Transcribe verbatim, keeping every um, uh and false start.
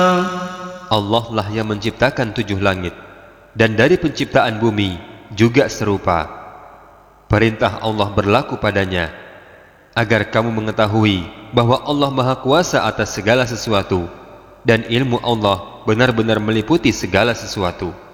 Allah lah yang menciptakan tujuh langit, dan dari penciptaan bumi juga serupa. Perintah Allah berlaku padanya, agar kamu mengetahui bahwa Allah Maha Kuasa atas segala sesuatu, dan ilmu Allah benar-benar meliputi segala sesuatu.